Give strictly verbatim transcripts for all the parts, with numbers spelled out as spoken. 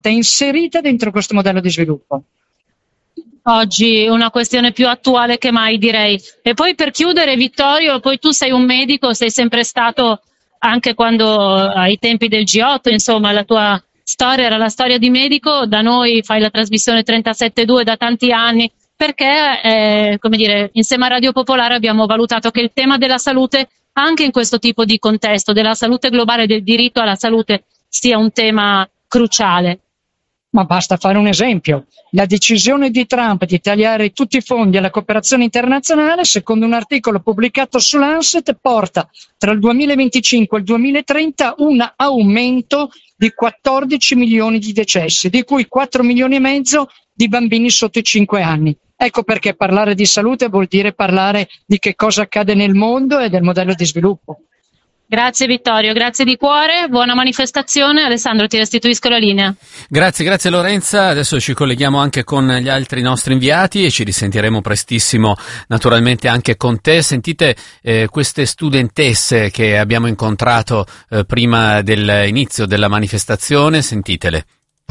inserite dentro questo modello di sviluppo. Oggi una questione più attuale che mai, direi. E poi per chiudere, Vittorio, poi tu sei un medico, sei sempre stato anche quando ai tempi del G otto, insomma, la tua storia era la storia di medico, da noi fai la trasmissione trentasette due da tanti anni, perché, eh, come dire, insieme a Radio Popolare abbiamo valutato che il tema della salute, anche in questo tipo di contesto, della salute globale, del diritto alla salute, sia un tema cruciale. Ma basta fare un esempio. La decisione di Trump di tagliare tutti i fondi alla cooperazione internazionale, secondo un articolo pubblicato sull'Lancet, porta tra il duemilaventicinque e il duemilatrenta un aumento di quattordici milioni di decessi, di cui quattro milioni e mezzo di bambini sotto i cinque anni. Ecco perché parlare di salute vuol dire parlare di che cosa accade nel mondo e del modello di sviluppo. Grazie Vittorio, grazie di cuore, buona manifestazione. Alessandro, ti restituisco la linea. Grazie, grazie Lorenza. Adesso ci colleghiamo anche con gli altri nostri inviati e ci risentiremo prestissimo naturalmente anche con te. Sentite eh, queste studentesse che abbiamo incontrato eh, prima dell'inizio della manifestazione, sentitele.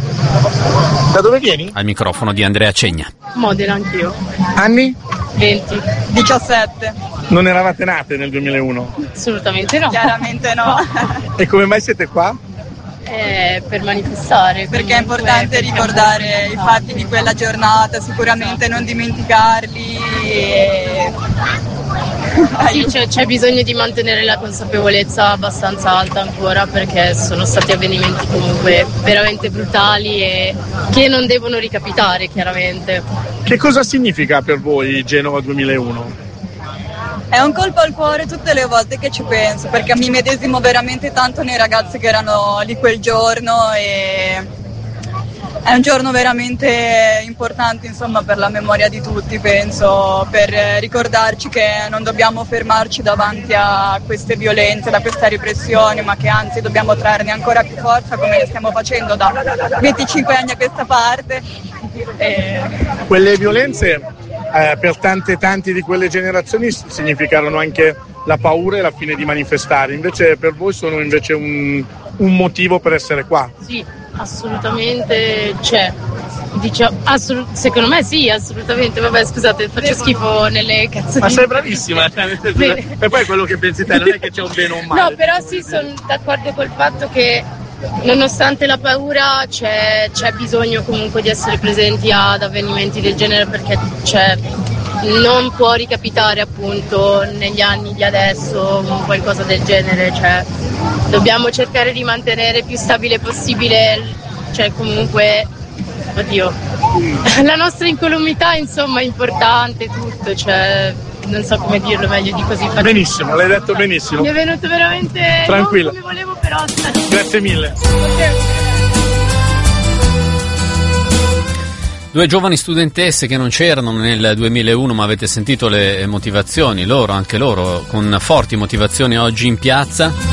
Da dove vieni? Al microfono di Andrea Cegna. Modena anch'io. Anni? venti. diciassette. Non eravate nate nel duemilauno? Assolutamente no. Chiaramente no. E come mai siete qua? Eh, per manifestare. Perché è importante ricordare i fatti di quella giornata, sicuramente non dimenticarli. E... Sì, c'è, c'è bisogno di mantenere la consapevolezza abbastanza alta ancora, perché sono stati avvenimenti comunque veramente brutali e che non devono ricapitare, chiaramente. Che cosa significa per voi Genova duemilauno? È un colpo al cuore tutte le volte che ci penso, perché mi medesimo veramente tanto nei ragazzi che erano lì quel giorno e è un giorno veramente importante, insomma, per la memoria di tutti, penso, per ricordarci che non dobbiamo fermarci davanti a queste violenze, da questa repressione, ma che anzi dobbiamo trarne ancora più forza, come ne stiamo facendo da venticinque anni a questa parte. E... Quelle violenze eh, per tante tanti di quelle generazioni significarono anche la paura e la fine di manifestare, invece per voi sono invece un, un motivo per essere qua. Sì, assolutamente c'è. Diciamo, assolut- secondo me sì, assolutamente. Vabbè, scusate, faccio schifo nelle canzoni. Ma sei bravissima, cioè, e poi quello che pensi te, non è che c'è un bene o un male. No, però sì, sono d'accordo col fatto che nonostante la paura c'è, c'è bisogno comunque di essere presenti ad avvenimenti del genere, perché c'è, non può ricapitare appunto negli anni di adesso qualcosa del genere, cioè dobbiamo cercare di mantenere il più stabile possibile, cioè comunque oddio la nostra incolumità, insomma, è importante tutto, cioè non so come dirlo meglio di così. Benissimo, l'hai detto benissimo. Mi è venuto veramente tranquilla, non come volevo, però grazie mille. Due giovani studentesse che non c'erano nel duemilauno, ma avete sentito le motivazioni loro, anche loro con forti motivazioni oggi in piazza.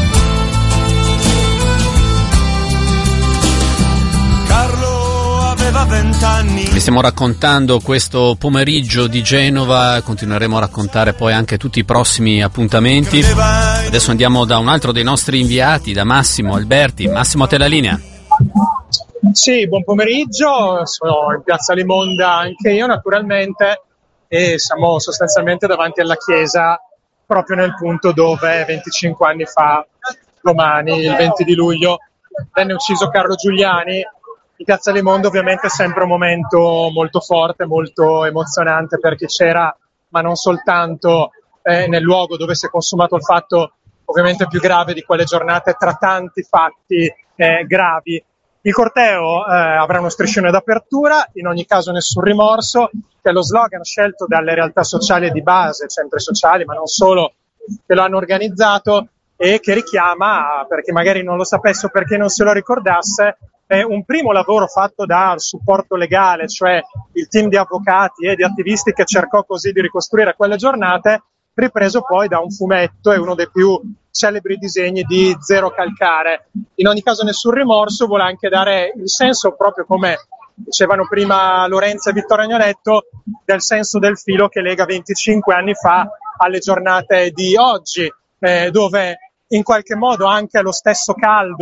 Vi stiamo raccontando questo pomeriggio di Genova, continueremo a raccontare poi anche tutti i prossimi appuntamenti. Adesso andiamo da un altro dei nostri inviati, da Massimo Alberti. Massimo, a te la linea. Sì, buon pomeriggio, sono in Piazza Limonda anche io naturalmente e siamo sostanzialmente davanti alla chiesa, proprio nel punto dove venticinque anni fa, domani, il venti di luglio, venne ucciso Carlo Giuliani. In Piazza Limonda ovviamente è sempre un momento molto forte, molto emozionante per chi c'era, ma non soltanto eh, nel luogo dove si è consumato il fatto ovviamente più grave di quelle giornate, tra tanti fatti eh, gravi. Il corteo eh, avrà uno striscione d'apertura, in ogni caso nessun rimorso, che è lo slogan scelto dalle realtà sociali di base, centri sociali, ma non solo, che lo hanno organizzato e che richiama, per chi magari non lo sapesse o per chi non se lo ricordasse, eh, un primo lavoro fatto dal supporto legale, cioè il team di avvocati e di attivisti che cercò così di ricostruire quelle giornate, ripreso poi da un fumetto e uno dei più celebri disegni di Zero Calcare. In ogni caso nessun rimorso, vuole anche dare il senso, proprio come dicevano prima Lorenza e Vittorio Agnoletto, del senso del filo che lega venticinque anni fa alle giornate di oggi, eh, dove in qualche modo anche lo stesso caldo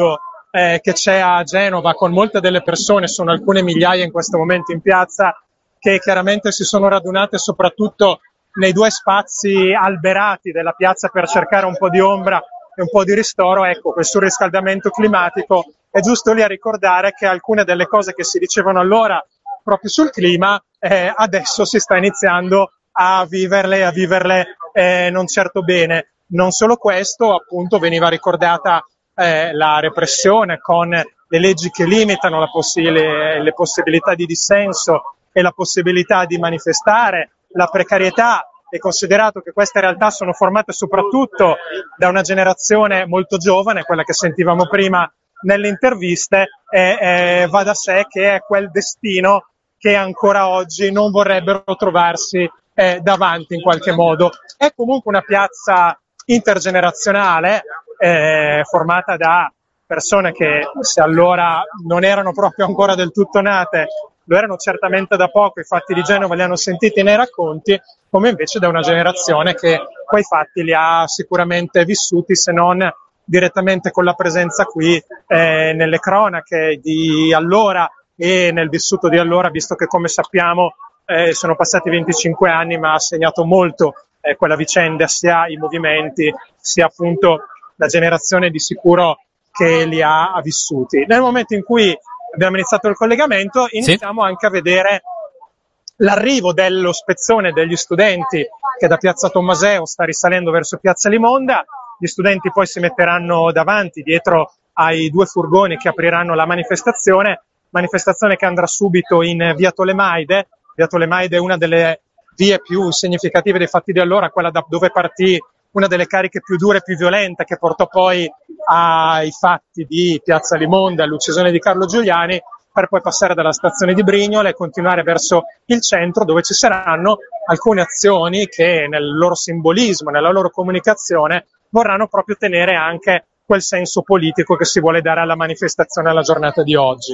eh, che c'è a Genova, con molte delle persone, sono alcune migliaia in questo momento in piazza, che chiaramente si sono radunate soprattutto nei due spazi alberati della piazza per cercare un po' di ombra e un po' di ristoro. Ecco, quel surriscaldamento climatico è giusto lì a ricordare che alcune delle cose che si dicevano allora proprio sul clima eh, adesso si sta iniziando a viverle, a viverle eh, non certo bene. Non solo questo, appunto veniva ricordata eh, la repressione con le leggi che limitano la possibile, le possibilità di dissenso e la possibilità di manifestare, la precarietà, e considerato che queste realtà sono formate soprattutto da una generazione molto giovane, quella che sentivamo prima nelle interviste, eh, eh, va da sé che è quel destino che ancora oggi non vorrebbero trovarsi eh, davanti in qualche modo. È comunque una piazza intergenerazionale eh, formata da persone che, se allora non erano proprio ancora del tutto nate, lo erano certamente da poco, i fatti di Genova li hanno sentiti nei racconti, come invece da una generazione che quei fatti li ha sicuramente vissuti, se non direttamente con la presenza qui eh, nelle cronache di allora e nel vissuto di allora, visto che, come sappiamo, eh, sono passati venticinque anni, ma ha segnato molto eh, quella vicenda, sia i movimenti, sia appunto la generazione di sicuro che li ha vissuti. Nel momento in cui abbiamo iniziato il collegamento, iniziamo sì. anche a vedere l'arrivo dello spezzone degli studenti che da Piazza Tommaseo sta risalendo verso Piazza Limonda. Gli studenti poi si metteranno davanti, dietro ai due furgoni che apriranno la manifestazione, manifestazione che andrà subito in via Tolemaide. Via Tolemaide è una delle vie più significative dei fatti di allora, quella da dove partì una delle cariche più dure e più violente che portò poi ai fatti di Piazza Limonda, all'uccisione di Carlo Giuliani, per poi passare dalla stazione di Brignola e continuare verso il centro, dove ci saranno alcune azioni che nel loro simbolismo, nella loro comunicazione, vorranno proprio tenere anche quel senso politico che si vuole dare alla manifestazione alla giornata di oggi.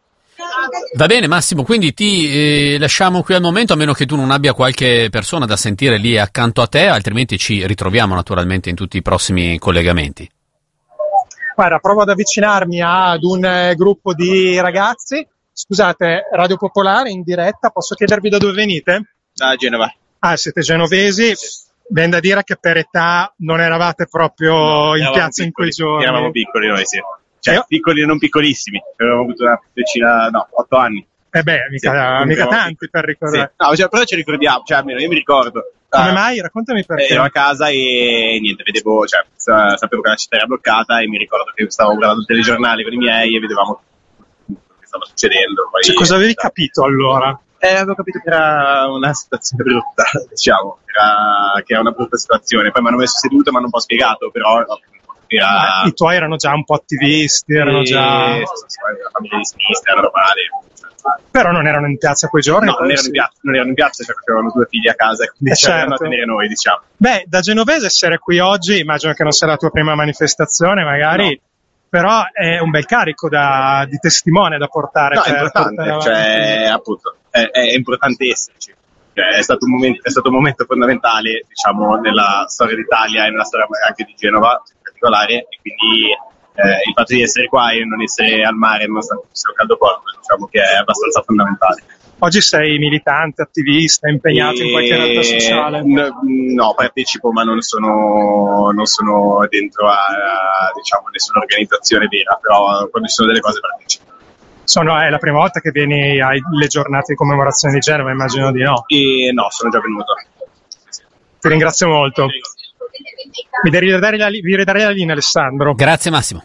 Va bene Massimo, quindi ti eh, lasciamo qui al momento, a meno che tu non abbia qualche persona da sentire lì accanto a te, altrimenti ci ritroviamo naturalmente in tutti i prossimi collegamenti. Guarda, provo ad avvicinarmi ad un eh, gruppo di ragazzi. Scusate, Radio Popolare in diretta, posso chiedervi da dove venite? Da Genova. Ah, siete genovesi. Viene da dire che per età non eravate proprio no, in piazza piccoli, in quei giorni. Eravamo piccoli noi, sì. Cioè, Io... piccoli e non piccolissimi. Avevamo avuto una decina, no, otto anni. Eh beh, mica, sì, mica tanti piccoli. Per ricordare. Sì. No, cioè, però ci ricordiamo, cioè almeno io mi ricordo. Come uh, mai? Raccontami perché. Ero a casa e niente, vedevo, cioè, sapevo che la città era bloccata e mi ricordo che stavo guardando il telegiornale con i miei e vedevamo che stava succedendo. Poi, cioè, cosa avevi capito allora? Eh, avevo capito che era una situazione brutta, diciamo, era, che era una brutta situazione. Poi mi hanno messo seduto e mi hanno un po' spiegato, però era... Eh, i tuoi erano già un po' attivisti, erano e... già... la famiglia di sinistra, era normale. Però non erano in piazza quei giorni? No, non erano, sì. in piazza, non erano in piazza, cioè avevano due figli a casa e quindi eh certo. a tenere noi, diciamo. Beh, da genovese essere qui oggi, immagino che non sia la tua prima manifestazione, magari... No. Però è un bel carico da, di testimone da portare. No, per è importante, portare cioè, appunto, è, è importante esserci. Cioè, è stato un momento, è stato un momento fondamentale, diciamo, nella storia d'Italia e nella storia anche di Genova, in particolare, e quindi eh, il fatto di essere qua e non essere al mare, nonostante sia un caldo porto, diciamo che è abbastanza fondamentale. Oggi sei militante, attivista, impegnato e... in qualche realtà sociale? No, no, partecipo, ma non sono, non sono dentro a, a diciamo, nessuna organizzazione vera, però quando ci sono delle cose partecipo. Sono, è la prima volta che vieni alle giornate di commemorazione di Genova, immagino di no? E no, sono già venuto. Ti ringrazio molto. Mi devi ridare la, vi ridare la linea, Alessandro. Grazie Massimo.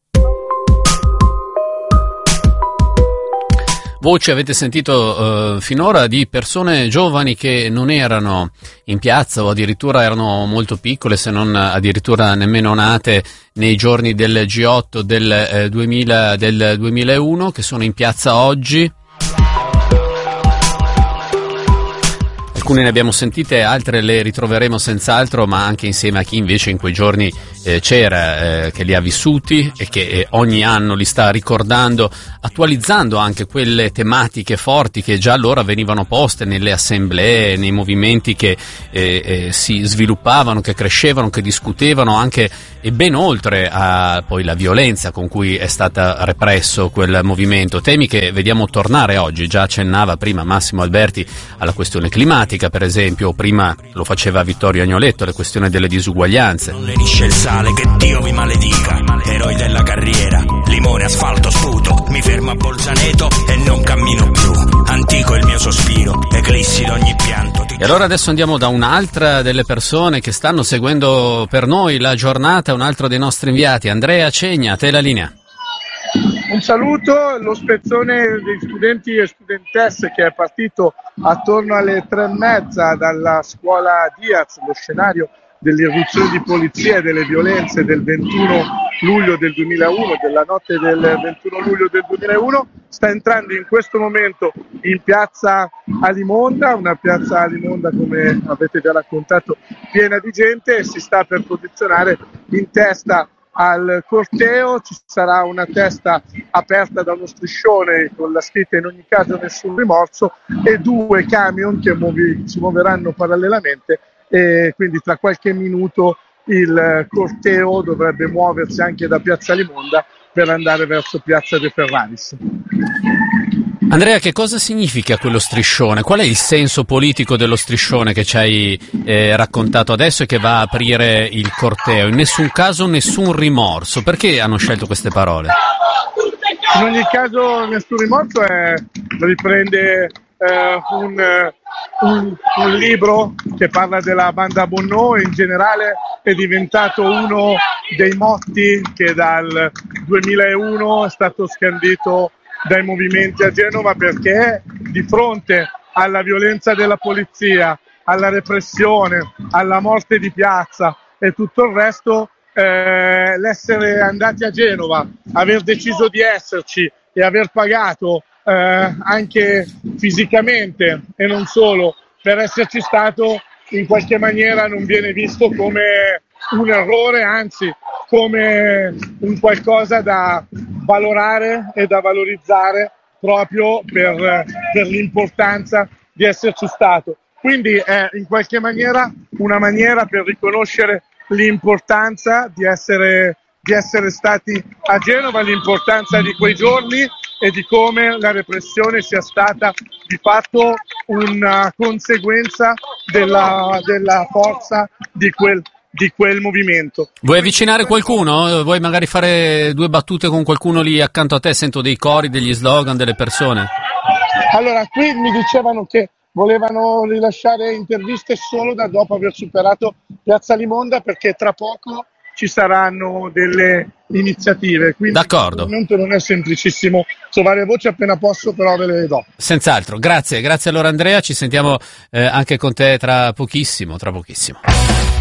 Voci avete sentito uh, finora di persone giovani che non erano in piazza o addirittura erano molto piccole, se non addirittura nemmeno nate nei giorni del G otto del, eh, duemila, del duemilauno, che sono in piazza oggi. alcune ne abbiamo sentite, altre le ritroveremo senz'altro, ma anche insieme a chi invece in quei giorni eh, c'era, eh, che li ha vissuti e che eh, ogni anno li sta ricordando, attualizzando anche quelle tematiche forti che già allora venivano poste nelle assemblee, nei movimenti che eh, eh, si sviluppavano, che crescevano, che discutevano anche e ben oltre a poi la violenza con cui è stata represso quel movimento. Temi che vediamo tornare oggi. Già accennava prima Massimo Alberti alla questione climatica, per esempio, o prima lo faceva Vittorio Agnoletto, la questione delle disuguaglianze. Non lenisce il sale, che Dio vi maledica, eroi della carriera, limone, asfalto, sputo, mi fermo a Bolzaneto e non cammino più, antico il mio sospiro, eclissi d'ogni pianto. E allora adesso andiamo da un'altra delle persone che stanno seguendo per noi la giornata, un altro dei nostri inviati, Andrea Cegna, a te la linea. Un saluto, lo spezzone dei studenti e studentesse che è partito attorno alle tre e mezza dalla scuola Diaz, lo scenario dell'irruzione di polizia e delle violenze del ventuno luglio del duemilauno, della notte del ventuno luglio del duemilauno, sta entrando in questo momento in piazza Alimonda, una piazza Alimonda, come avete già raccontato, piena di gente, e si sta per posizionare in testa al corteo. Ci sarà una testa aperta da uno striscione con la scritta "in ogni caso nessun rimorso" e due camion che muovi, si muoveranno parallelamente, e quindi tra qualche minuto il corteo dovrebbe muoversi anche da piazza Alimonda per andare verso piazza De Ferraris. Andrea, che cosa significa quello striscione? Qual è il senso politico dello striscione che ci hai eh, raccontato adesso e che va a aprire il corteo? In nessun caso nessun rimorso. Perché hanno scelto queste parole? In ogni caso nessun rimorso è, riprende eh, un, un, un libro che parla della banda Bonnot, e in generale è diventato uno dei motti che dal duemilauno è stato scandito dai movimenti a Genova, perché di fronte alla violenza della polizia, alla repressione, alla morte di piazza e tutto il resto, eh, l'essere andati a Genova, aver deciso di esserci e aver pagato eh, anche fisicamente e non solo per esserci stato, in qualche maniera non viene visto come un errore, anzi come un qualcosa da valorare e da valorizzare proprio per, per l'importanza di esserci stato. Quindi è in qualche maniera una maniera per riconoscere l'importanza di essere, di essere stati a Genova, l'importanza di quei giorni e di come la repressione sia stata di fatto una conseguenza della, della forza di quel di quel movimento. Vuoi avvicinare qualcuno? Vuoi magari fare due battute con qualcuno lì accanto a te? Sento dei cori, degli slogan delle persone. Allora, qui mi dicevano che volevano rilasciare interviste solo da dopo aver superato piazza Alimonda, perché tra poco ci saranno delle iniziative, quindi d'accordo. Il momento non è semplicissimo trovare voce, appena posso però ve le do. Senz'altro, grazie, grazie allora Andrea, ci sentiamo eh, anche con te tra pochissimo, tra pochissimo.